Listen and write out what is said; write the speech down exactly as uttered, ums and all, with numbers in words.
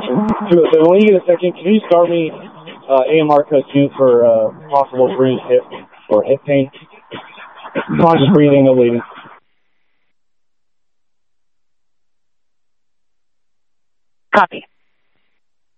So, so when you get a second, can you start me uh, A M R code two for uh, possible bruised hip or hip pain? Conscious breathing, no bleeding. Copy.